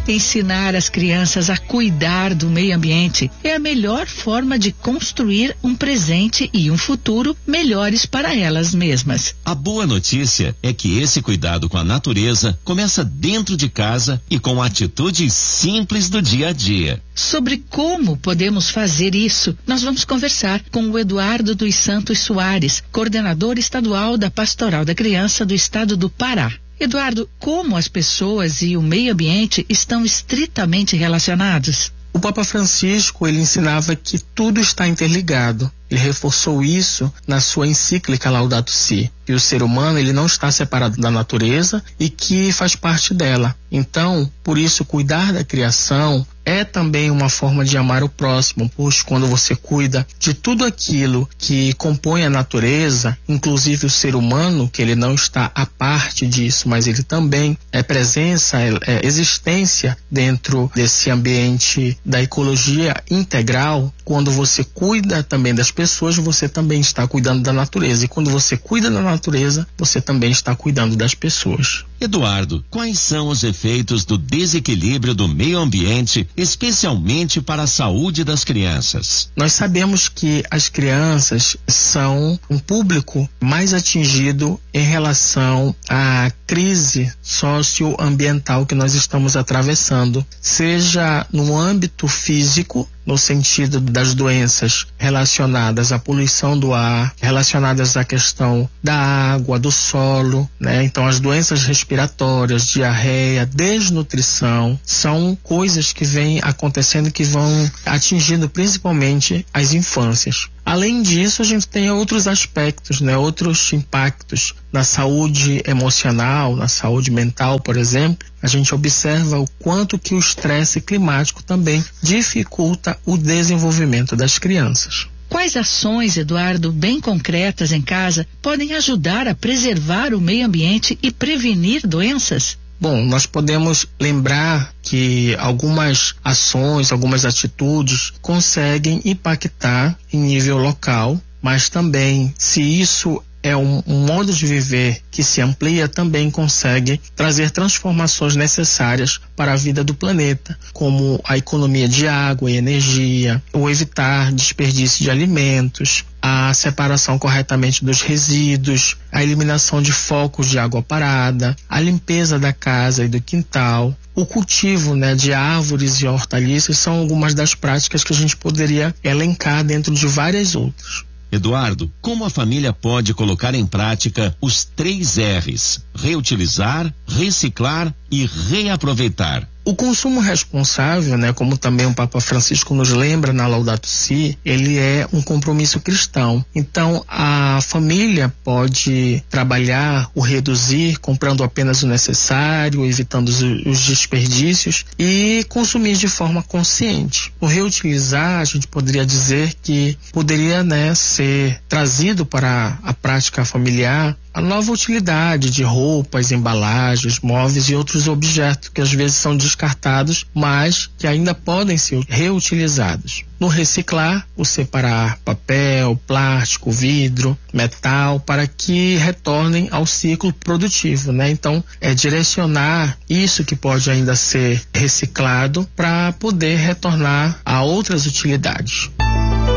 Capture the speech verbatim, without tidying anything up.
Ensinar as crianças a cuidar do meio ambiente é a melhor forma de construir um presente e um futuro melhores para elas mesmas. A boa notícia é que esse cuidado com a natureza começa dentro de casa e com atitudes simples do dia a dia. Sobre como podemos fazer isso, nós vamos conversar com o Eduardo dos Santos Soares, coordenador estadual da Pastoral da Criança do Estado do Pará. Eduardo, como as pessoas e o meio ambiente estão estritamente relacionados? O Papa Francisco, ele ensinava que tudo está interligado. Ele reforçou isso na sua encíclica Laudato Si, que o ser humano ele não está separado da natureza e que faz parte dela. Então, por isso, cuidar da criação é também uma forma de amar o próximo, pois quando você cuida de tudo aquilo que compõe a natureza, inclusive o ser humano, que ele não está à parte disso, mas ele também é presença, é, é existência dentro desse ambiente da ecologia integral. Quando você cuida também das pessoas, você também está cuidando da natureza. E quando você cuida da natureza, você também está cuidando das pessoas. Eduardo, quais são os efeitos do desequilíbrio do meio ambiente, especialmente para a saúde das crianças? Nós sabemos que as crianças são um público mais atingido em relação à crise socioambiental que nós estamos atravessando, seja no âmbito físico, no sentido das doenças relacionadas à poluição do ar, relacionadas à questão da água, do solo, né? Então as doenças respiratórias, diarreia, desnutrição, são coisas que vêm acontecendo que vão atingindo principalmente as infâncias. Além disso, a gente tem outros aspectos, né? Outros impactos na saúde emocional, na saúde mental, por exemplo. A gente observa o quanto que o estresse climático também dificulta o desenvolvimento das crianças. Quais ações, Eduardo, bem concretas em casa, podem ajudar a preservar o meio ambiente e prevenir doenças? Bom, nós podemos lembrar que algumas ações, algumas atitudes conseguem impactar em nível local, mas também, se isso é um, um modo de viver que se amplia, também consegue trazer transformações necessárias para a vida do planeta, como a economia de água e energia, o evitar desperdício de alimentos, a separação corretamente dos resíduos, a eliminação de focos de água parada, a limpeza da casa e do quintal, o cultivo, né, de árvores e hortaliças são algumas das práticas que a gente poderia elencar dentro de várias outras. Eduardo, como a família pode colocar em prática os três R's: reutilizar, reciclar e reaproveitar? O consumo responsável, né, como também o Papa Francisco nos lembra na Laudato Si, ele é um compromisso cristão. Então, a família pode trabalhar o reduzir, comprando apenas o necessário, evitando os, os desperdícios e consumir de forma consciente. O reutilizar, a gente poderia dizer que poderia, né, ser trazido para a prática familiar a nova utilidade de roupas, embalagens, móveis e outros objetos que às vezes são descartados, mas que ainda podem ser reutilizados. No reciclar, o separar papel, plástico, vidro, metal, para que retornem ao ciclo produtivo, né? Então, é direcionar isso que pode ainda ser reciclado para poder retornar a outras utilidades.